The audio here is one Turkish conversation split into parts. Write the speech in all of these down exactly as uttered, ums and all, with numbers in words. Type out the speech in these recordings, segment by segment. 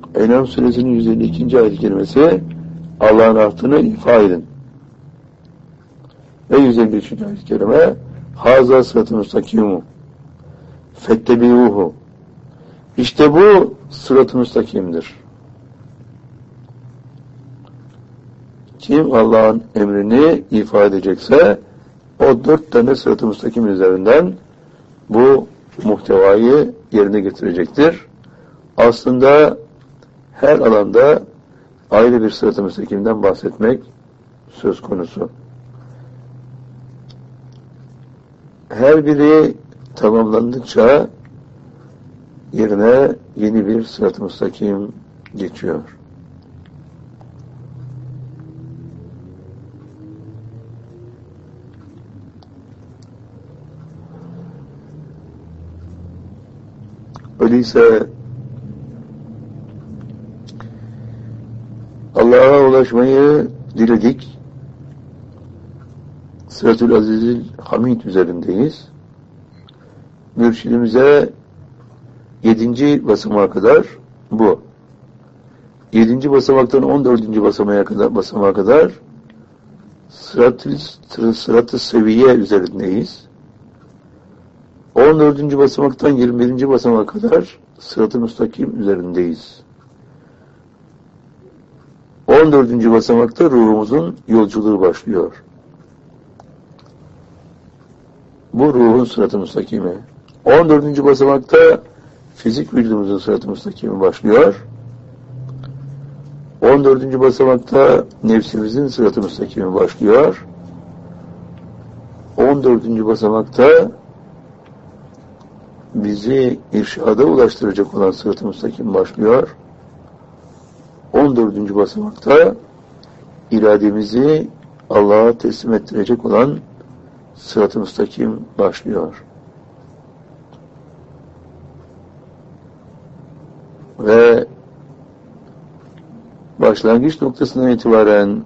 En'am suresinin yüz elli ikinci ayet-i kerimesi Allah'ın ahdını ifa edin. Ve yüz elli üçüncü ayet-i kerime Hâzâ sırat-ı müstakîmû fettebiûhû. İşte bu sırat-ı müstakimdir. Kim Allah'ın emrini ifade edecekse o dört tane sırat-ı müstakim üzerinden bu muhtevayı yerine getirecektir. Aslında her alanda ayrı bir sırat-ı müstakimden bahsetmek söz konusu. Her biri tamamlandıkça yerine yeni bir sırat-ı müstakim geçiyor. Öyleyse Allah'a ulaşmayı diledik. Sırat-ül Aziz'il Hamid üzerindeyiz. Mürşidimize yedinci basamağa kadar bu. Yedinci basamaktan on dördüncü basamağa kadar, basamağa kadar sırat-ı sırat-ı seviye üzerindeyiz. on dördüncü basamaktan yirmi birinci basamağa kadar sırat-ı müstakim üzerindeyiz. on dördüncü basamakta ruhumuzun yolculuğu başlıyor. Bu ruhun sırat-ı müstakimi. on dördüncü basamakta fizik vücudumuzun sırat-ı müstakimi başlıyor. on dördüncü basamakta nefsimizin sırat-ı müstakimi başlıyor. on dördüncü basamakta bizi irşada ulaştıracak olan sırat-ı müstakim başlıyor. on dördüncü basamakta irademizi Allah'a teslim ettirecek olan sırat-ı müstakim başlıyor. Ve başlangıç noktasından itibaren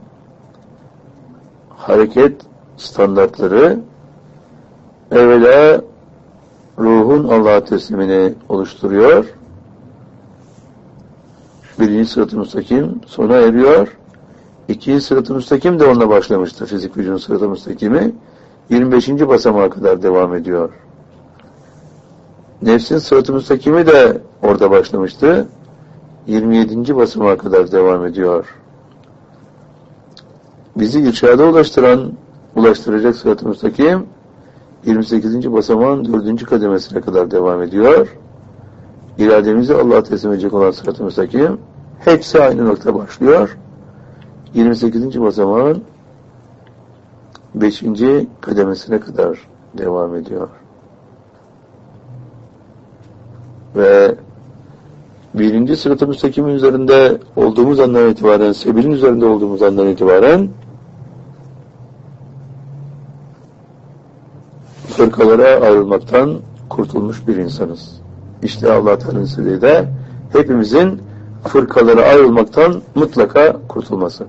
hareket standartları evvela ruhun Allah'a teslimini oluşturuyor. Birinci sırat-ı müstakim sona eriyor. İkinci sırat-ı müstakim de onunla başlamıştı. Fizik vücudun sırat-ı müstakimi yirmi beşinci basamağa kadar devam ediyor. Nefsin sırat-ı müstakimi de orada başlamıştı. yirmi yedinci basamağa kadar devam ediyor. Bizi irşada ulaştıran, ulaştıracak sırat-ı müstakim yirmi sekizinci basamağın dördüncü kademesine kadar devam ediyor. İrademizi Allah'a teslim edecek olan sırat-ı müstakim hepsi aynı nokta başlıyor. yirmi sekizinci basamağın beşinci kademesine kadar devam ediyor. Ve birinci sırat-ı müstakimin üzerinde olduğumuz andan itibaren, sebilin üzerinde olduğumuz andan itibaren fırkalara ayrılmaktan kurtulmuş bir insanız. İşte Allah Teala'nın istediği de hepimizin fırkalara ayrılmaktan mutlaka kurtulması.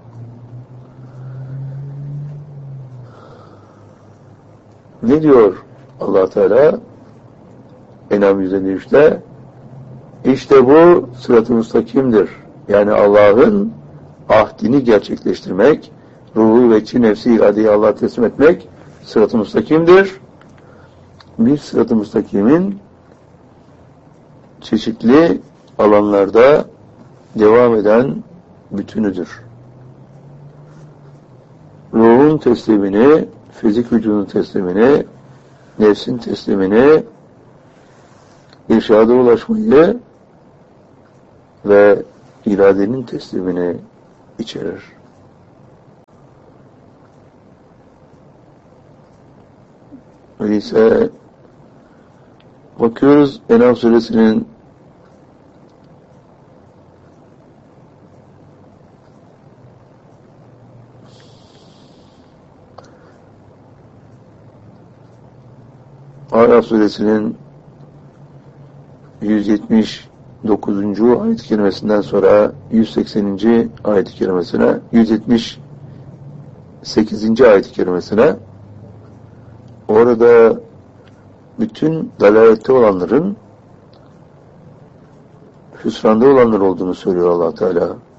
Ne diyor Allah Teala? En'am yüz elli üçte İşte bu sırat-ı müstakimdir. Yani Allah'ın ahdini gerçekleştirmek, ruhu ve içi nefsi iradeyi Allah'a teslim etmek sırat-ı müstakimdir. Bir sırat-ı müstakimin çeşitli alanlarda devam eden bütünüdür. Ruhun teslimini, fizik vücudun teslimini, nefsin teslimini, irşada ulaşmayı ve iradenin teslimini içerir. Öyleyse bakıyoruz En'am suresinin Araf suresinin yüz yetmiş dokuzuncu ayet-i kerimesinden sonra yüz sekseninci ayet-i kerimesine, yüz yetmiş sekizinci ayet-i kerimesine orada bütün dalalette olanların hüsranda olanlar olduğunu söylüyor Allah Teala.